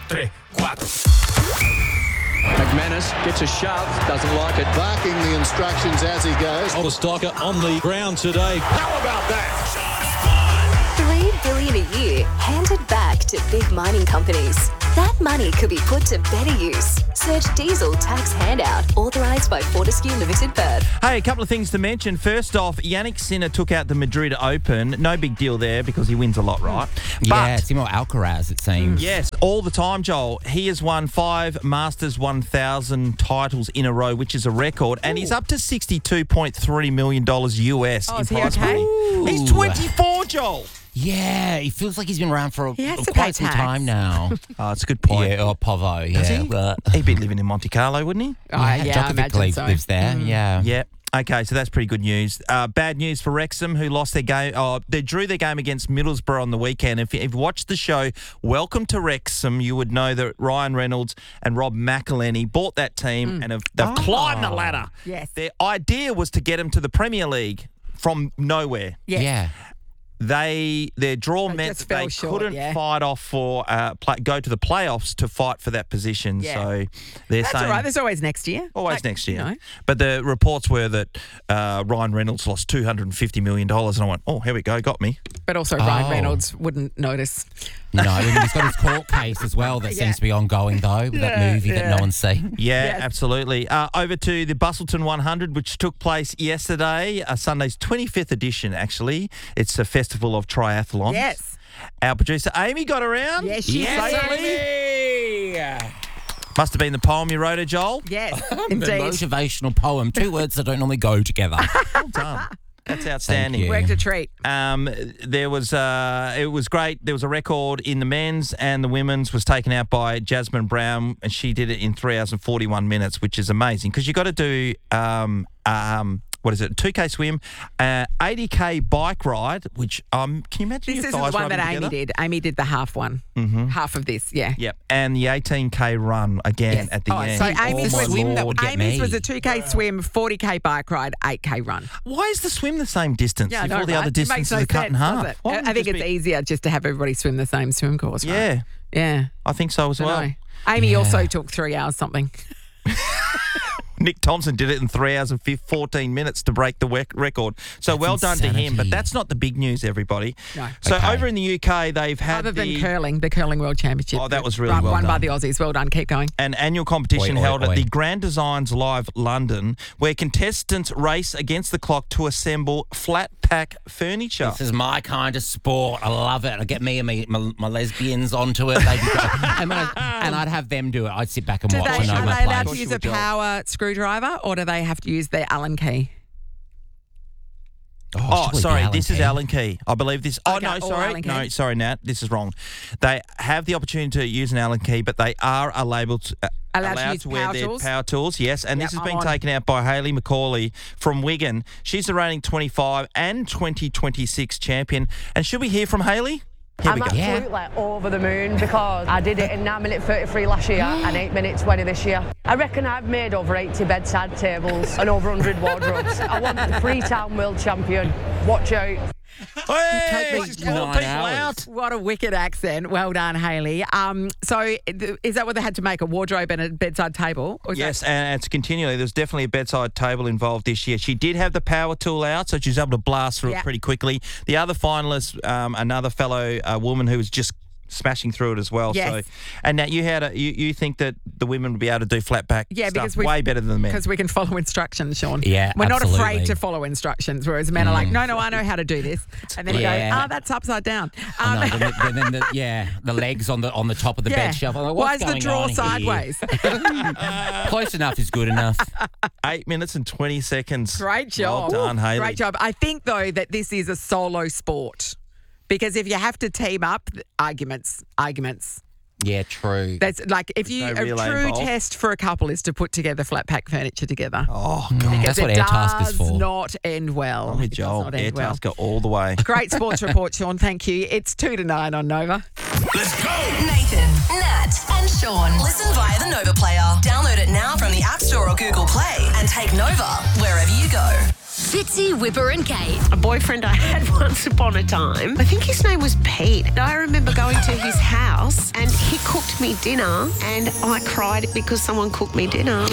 3, 4. McManus gets a shove, doesn't like it. Barking the instructions as he goes. Stalker on the ground today. How about that? $3 billion a year handed back to big mining companies. That money could be put to better use. Search diesel tax handout authorised by Fortescue Limited Perth. Hey, a couple of things to mention. First off, Yannick Sinner took out the Madrid Open. No big deal there because he wins a lot, right? Yeah, it's more Alcaraz, it seems. Yes, all the time, Joel. He has won 5 Masters 1000 titles in a row, which is a record, and he's up to $62.3 million US in is he prize okay? money. He's 24, Joel. Yeah, he feels like he's been around for He has to quite pay some tax. time now. Oh, it's a good point. Yeah, or Povo, Does yeah. he? But, He'd be living in Monte Carlo, wouldn't he? I imagine so. lives there, yeah. Yeah. Okay, so that's pretty good news. Bad news for Wrexham, who lost their game. They drew their game against Middlesbrough on the weekend. If you've watched the show, Welcome to Wrexham, you would know that Ryan Reynolds and Rob McElhenney bought that team and they've climbed the ladder. Yes. Their idea was to get them to the Premier League from nowhere. Yes. Yeah. Their draw They meant just that fell they short, couldn't yeah. fight off for go to the playoffs to fight for that position. Yeah. So they're That's saying all right. There's always next year. always next year. you know. But the reports were that Ryan Reynolds lost $250 million, and I went, oh, here we go, got me. But also Ryan Reynolds wouldn't notice. No, he's got his court case as well that seems to be ongoing, though, with that movie that no one's seen. Yeah, Yes. absolutely. Over to the Bustleton 100, which took place yesterday, Sunday's 25th edition, actually. It's a festival of triathlons. Yes. Our producer, Amy, got around. Yes, she safely. Must have been the poem you wrote her, Joel. Yes, The indeed. motivational poem, 2 words that don't normally go together. Well done. That's outstanding. you. Worked a treat. It was great. There was a record in the men's, and the women's was taken out by Jasmine Brown, and she did it in 3 hours and 41 minutes, which is amazing because you got to do 2K swim, 80K bike ride, which can you imagine This your isn't the thighs one that rubbing Amy together? did. Amy did the half one. Mm-hmm. Half of this, yeah. Yep, and the 18K run again Yes. at the Oh, end. so Oh, Amy's my was, swim, that would get Amy's me. was a 2K swim, 40K bike ride, 8K run. Why is the swim the same distance Yeah, I if know, all the right? other It makes distances no are cut in sense, half? does it? Why wouldn't I it think just it's be- easier just to have everybody swim the same swim course, right? Yeah, Yeah. I think so as I well. know. Amy also took 3 hours something. Nick Thompson did it in 3 hours and 14 minutes to break the record. So That's well done to him. insanity. But that's not the big news, everybody. No. So Okay. over in the UK, they've had Other than the curling, the Curling World Championship. Oh, that was really well won by done. the Aussies. Well done. Keep going. an annual competition Oi, oi, held at oi. the Grand Designs Live London, where contestants race against the clock to assemble flat pack furniture. This is my kind of sport. I love it. I get me and my lesbians onto it. They'd be and I'd have them do it. I'd sit back and Do watch they, and know are my they allowed place. to use a power screwdriver or do they have to use their Allen key? Oh, surely sorry, the this is key. Allen key. I believe this. Oh, Okay, no, or sorry. Allen key. No, sorry, Nat. This is wrong. They have the opportunity to use an Allen key, but they are allowed to use wear power their tools? power tools, yes. And Yep, this has I'm been on. taken out by Hayley McCauley from Wigan. She's the reigning 25 and 2026 champion. And should we hear from Hayley? Here I'm we go. absolutely over the moon because I did it in 9 minute 33 last year and 8 minute 20 this year. I reckon I've made over 80 bedside tables and over 100 wardrobes. I want the Freetown world champion. Watch out. Hey, Take me she's calling 9 people hours. out. What a wicked accent. Well done, Hayley. So is that what they had to make, a wardrobe and a bedside table? Or is Yes, that- and it's continually. There's definitely a bedside table involved this year. She did have the power tool out, so she was able to blast through Yeah. it pretty quickly. The other finalist, another fellow woman who was just smashing through it as well. Yes. So, and now you think that the women would be able to do flat back Yeah, stuff because we way better than the men. Because we can follow instructions, Sean. Yeah, We're not afraid absolutely. to follow instructions, whereas men are like, no, I know how to do this. And then you Yeah. go, that's upside down. I know, then the legs on the top of the bed shelf. I'm like, Why what's is the going drawer on here? sideways? Close enough is good enough. 8 minutes and 20 seconds. Great job. Well done, Hayley. Great job. I think, though, that this is a solo sport because if you have to team up, arguments. Yeah, true. That's like if you no a relay true involved. test for a couple is to put together flat pack furniture together. Oh, God. Because That's what it Air Task is does for. not end well. Oh, It does Joel, not Air end well. Tasker all the way. Great sports report, Sean. Thank you. It's 2 to 9 on Nova. Let's go! Nathan, Nat, and Sean. Listen via the Nova player. Download it now from the App Store or Google Play and take Nova wherever you go. Fitzy, Whipper and Kate. A boyfriend I had once upon a time, I think his name was Pete. I remember going to his house and he cooked me dinner and I cried because someone cooked me dinner.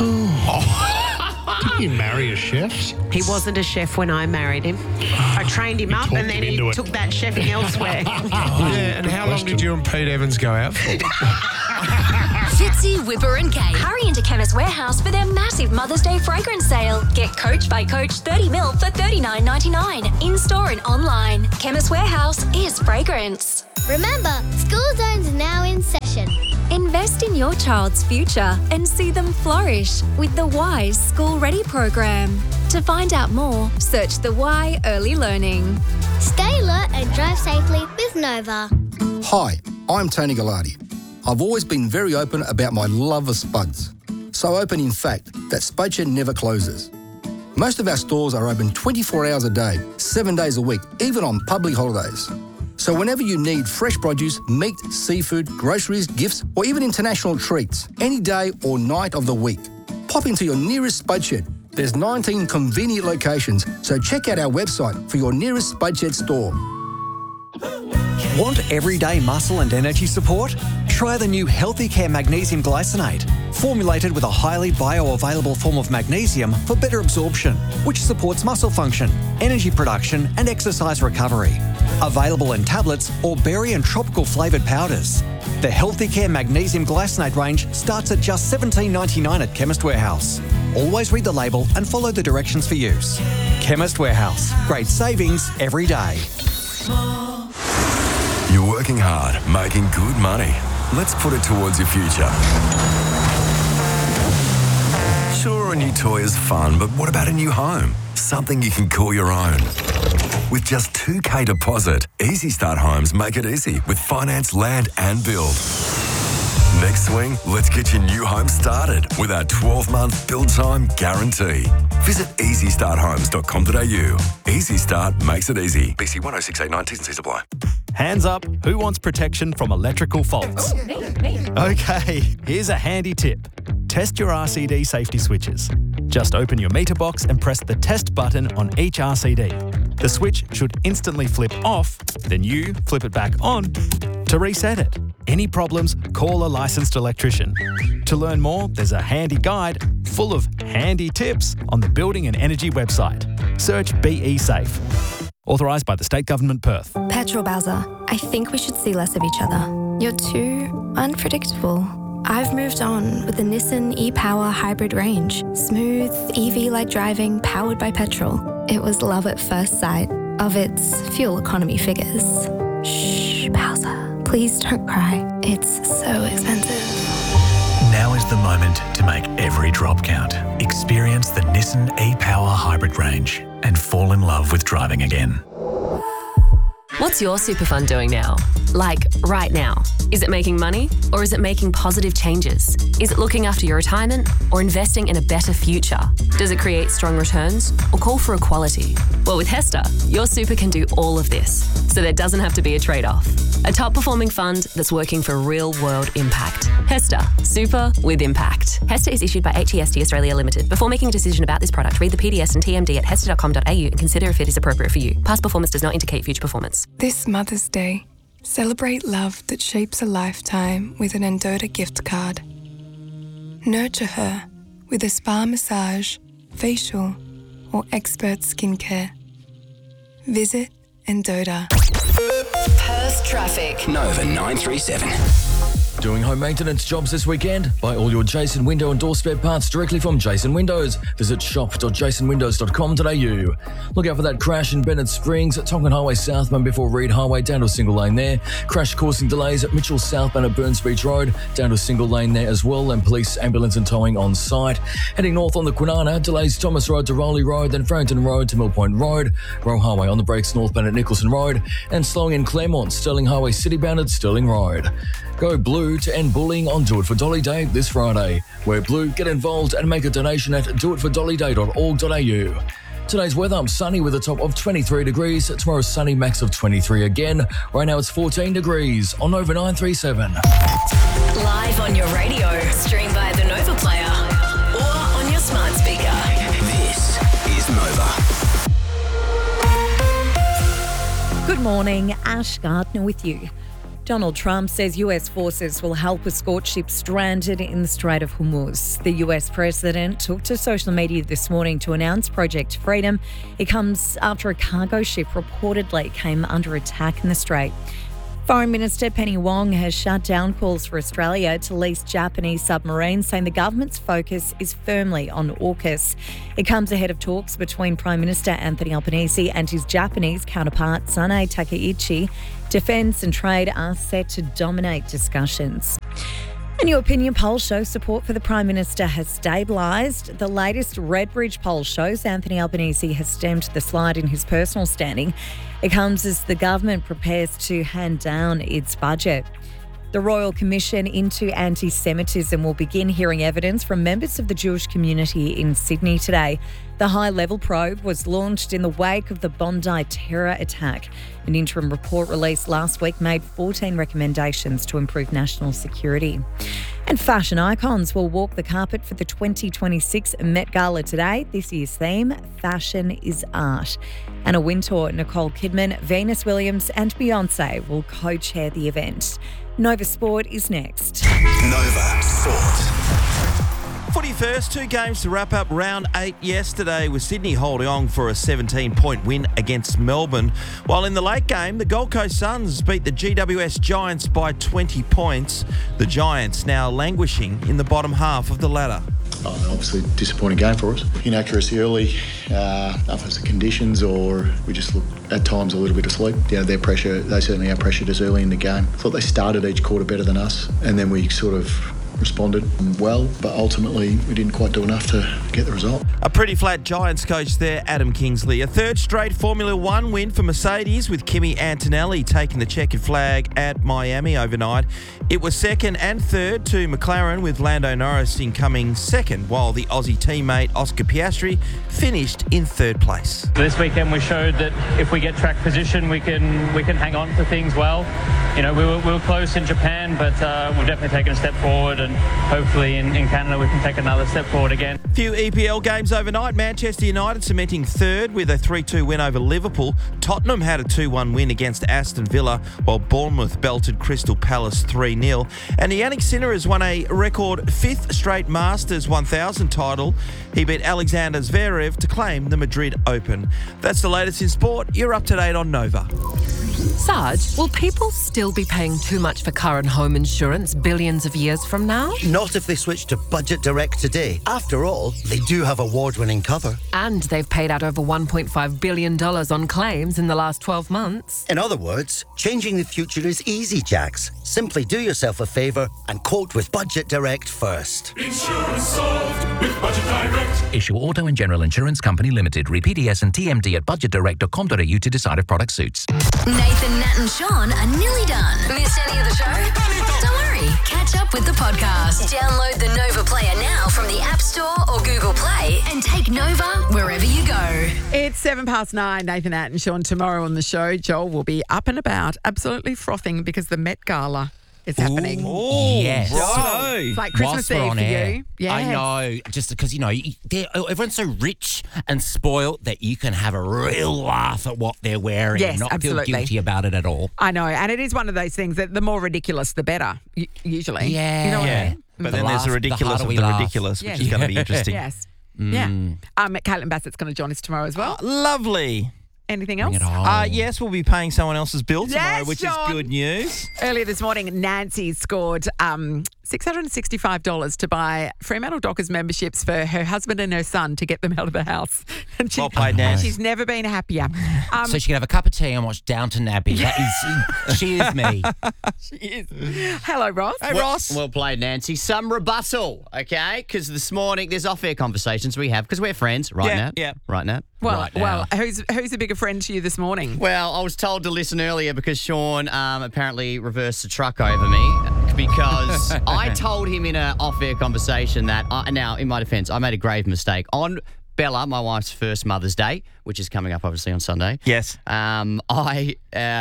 Did you marry a chef? He wasn't a chef when I married him. I trained him up and then he took that chefing elsewhere. Yeah, and how long did you and Pete Evans go out for? Fitzy, Whipper and Kate. Hurry into Chemist Warehouse for their massive Mother's Day fragrance sale. Get Coach by Coach 30ml for $39.99. In-store and online. Chemist Warehouse is fragrance. Remember, School Zone's now in session. Invest in your child's future and see them flourish with the WISE School Ready program. To find out more, search the Y Early Learning. Stay alert and drive safely with Nova. Hi, I'm Tony Gallardi. I've always been very open about my love of spuds. So open, in fact, that Spudshed never closes. Most of our stores are open 24 hours a day, 7 days a week, even on public holidays. So whenever you need fresh produce, meat, seafood, groceries, gifts, or even international treats, any day or night of the week, pop into your nearest Spudshed. There's 19 convenient locations, so check out our website for your nearest Spudshed store. Want everyday muscle and energy support? Try the new Healthy Care Magnesium Glycinate, formulated with a highly bioavailable form of magnesium for better absorption, which supports muscle function, energy production and exercise recovery. Available in tablets or berry and tropical flavoured powders. The Healthy Care Magnesium Glycinate range starts at just $17.99 at Chemist Warehouse. Always read the label and follow the directions for use. Chemist Warehouse. Great savings every day. You're working hard, making good money. Let's put it towards your future. Sure, a new toy is fun, but what about a new home? Something you can call your own. With just $2,000 deposit, Easy Start Homes make it easy with finance, land and build. Next swing, let's get your new home started with our 12-month build time guarantee. Visit easystarthomes.com.au. Easy Start makes it easy. BC 10689 T's and C's apply. Hands up, who wants protection from electrical faults? Okay, here's a handy tip. Test your RCD safety switches. Just open your meter box and press the test button on each RCD. The switch should instantly flip off, then you flip it back on to reset it. Any problems, call a licensed electrician. To learn more, there's a handy guide full of handy tips on the Building and Energy website. Search BE Safe. Authorised by the State Government, Perth. Petrol Bowser, I think we should see less of each other. You're too unpredictable. I've moved on with the Nissan e-Power hybrid range. Smooth, EV-like driving, powered by petrol. It was love at first sight of its fuel economy figures. Shh, Bowser, please don't cry. It's so expensive. Now is the moment to make every drop count. Experience the Nissan e-Power hybrid range and fall in love with driving again. What's your super fund doing now? Like, right now? Is it making money or is it making positive changes? Is it looking after your retirement or investing in a better future? Does it create strong returns or call for equality? Well, with Hester, your super can do all of this, so there doesn't have to be a trade-off. A top-performing fund that's working for real-world impact. Hester, super with impact. Hester is issued by HEST Australia Limited. Before making a decision about this product, read the PDS and TMD at hester.com.au and consider if it is appropriate for you. Past performance does not indicate future performance. This Mother's Day, celebrate love that shapes a lifetime with an Endota gift card. Nurture her with a spa massage, facial, or expert skincare. Visit Endota. Perth traffic. Nova 937. Doing home maintenance jobs this weekend? Buy all your Jason Window and door spare parts directly from Jason Windows. Visit shop.jasonwindows.com.au. Look out for that crash in Bennett Springs at Tonkin Highway southbound before Reed Highway down to a single lane there. Crash causing delays at Mitchell southbound at Burns Beach Road down to a single lane there as well, and police, ambulance and towing on site. Heading north on the Kwinana, delays Thomas Road to Rowley Road, then Farrington Road to Mill Point Road. Rowe Highway on the brakes northbound at Nicholson Road, and slowing in Claremont, Stirling Highway citybound at Stirling Road. Go blue to end bullying on Do It For Dolly Day this Friday. Wear blue, get involved and make a donation at doitfordollyday.org.au. Today's weather, sunny with a top of 23 degrees. Tomorrow's sunny, max of 23 again. Right now it's 14 degrees on Nova 937. Live on your radio, stream via the Nova Player or on your smart speaker. This is Nova. Good morning, Ash Gardner with you. Donald Trump says US forces will help escort ships stranded in the Strait of Hormuz. The US president took to social media this morning to announce Project Freedom. It comes after a cargo ship reportedly came under attack in the strait. Foreign Minister Penny Wong has shut down calls for Australia to lease Japanese submarines, saying the government's focus is firmly on AUKUS. It comes ahead of talks between Prime Minister Anthony Albanese and his Japanese counterpart Sanae Takaichi. Defence and trade are set to dominate discussions. A new opinion poll shows support for the Prime Minister has stabilised. The latest Redbridge poll shows Anthony Albanese has stemmed the slide in his personal standing. It comes as the government prepares to hand down its budget. The Royal Commission into Anti-Semitism will begin hearing evidence from members of the Jewish community in Sydney today. The high-level probe was launched in the wake of the Bondi terror attack. An interim report released last week made 14 recommendations to improve national security. And fashion icons will walk the carpet for the 2026 Met Gala today. This year's theme, Fashion is Art. Anna Wintour, Nicole Kidman, Venus Williams and Beyonce will co-chair the event. Nova Sport is next. Nova Sport. Footy first, 2 games to wrap up round 8 yesterday, with Sydney holding on for a 17-point win against Melbourne. While in the late game, the Gold Coast Suns beat the GWS Giants by 20 points. The Giants now languishing in the bottom half of the ladder. Obviously, disappointing game for us. Inaccuracy early, after the conditions, or we just look at times a little bit asleep. Their pressure, they certainly out-pressured us early in the game. I thought they started each quarter better than us, and then we sort of responded well, but ultimately we didn't quite do enough to get the result. A pretty flat Giants coach there, Adam Kingsley. A third straight Formula One win for Mercedes, with Kimi Antonelli taking the checkered flag at Miami overnight. It was second and third to McLaren, with Lando Norris incoming second, while the Aussie teammate Oscar Piastri finished in third place. This weekend we showed that if we get track position, we can hang on to things well. We were close in Japan, but we've definitely taken a step forward, and hopefully in Canada we can take another step forward again. Few EPL games overnight. Manchester United cementing third with a 3-2 win over Liverpool. Tottenham had a 2-1 win against Aston Villa, while Bournemouth belted Crystal Palace 3-0. And Yannick Sinner has won a record 5th straight Masters 1000 title. He beat Alexander Zverev to claim the Madrid Open. That's the latest in sport. You're up to date on Nova. Sarge, will people still be paying too much for car and home insurance billions of years from now? Not if they switch to Budget Direct today. After all, they do have award-winning cover. And they've paid out over $1.5 billion on claims in the last 12 months. In other words, changing the future is easy, Jax. Simply do yourself a favour and quote with Budget Direct first. Insurance solved with Budget Direct. Issue Auto and General Insurance Company Limited. Read PDS and TMD at budgetdirect.com.au to decide if product suits. Nathan, Nat and Sean are nearly done. Missed any of the show? Don't worry. Catch up with the podcast. Download the Nova Player now from the App Store or Google Play and take Nova wherever you go. It's 9:07. Nathan, Nat and Sean tomorrow on the show. Joel will be up and about, absolutely frothing because the Met Gala is happening. Oh, yes. Right. It's like Christmas Eve for you. Yes. I know, just because, everyone's so rich and spoiled that you can have a real laugh at what they're wearing and not absolutely. feel guilty about it at all. I know, and it is one of those things that the more ridiculous, the better, usually. Yeah. You know what I mean? But then there's the ridiculous of the ridiculous, which is going to be interesting. Yes. Yeah. Caitlin Bassett's going to join us tomorrow as well. Lovely. Anything else? Yes, we'll be paying someone else's bill tomorrow, which Sean. is good news. Earlier this morning, Nancy scored $665 to buy Fremantle Dockers memberships for her husband and her son to get them out of the house. And Well played, Nancy. she's never been happier. So she can have a cup of tea and watch Downton Abbey. She is me. She is. Hello, Ross. Hey, Ross. Well played, Nancy. Some rebuttal, okay? Because this morning there's off-air conversations we have because we're friends, right, Nat? Yeah. Right, Nat? Well, right now. who's a bigger friend to you this morning? Well, I was told to listen earlier because Sean apparently reversed the truck over me because I told him in an off-air conversation that, now, in my defence, I made a grave mistake. On Bella, my wife's first Mother's Day, which is coming up obviously on Sunday. Yes. Ollie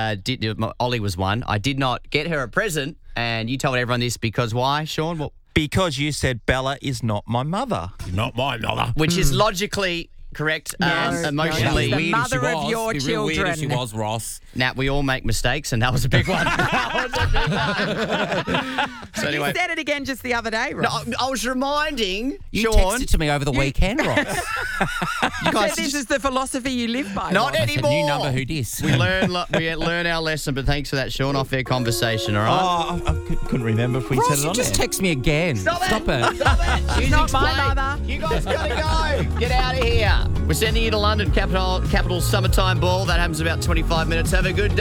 was one. I did not get her a present, and you told everyone this because why, Sean? Because you said Bella is not my mother. Not my mother. Which is logically correct. Yes. Emotionally. The weird mother if she of was. your It'd be real weird if children. she was, Ross. Now, we all make mistakes, and that was a big one. So anyway. You said it again just the other day, Ross. No, I was reminding You Sean. texted to me over the weekend, Ross. You guys So this is the philosophy you live by. Not Ross. anymore. New number, who dis? We learn our lesson, but thanks for that, Sean. Off-air conversation, all right? Oh, I couldn't remember if we Ross, said it you on just there. text me again. Stop it. She's not my Play. mother. You guys gotta go. Get out of here. We're sending you to London, Capital Summertime Ball. That happens about 25 minutes. Have a good day.